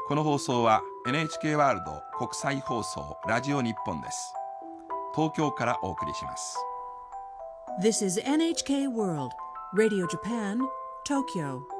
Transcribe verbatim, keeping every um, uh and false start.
この放送は エヌエイチケー ワールド国際放送ラジオ日本です。東京からお送りします。 This is エヌエイチケー World Radio Japan, Tokyo.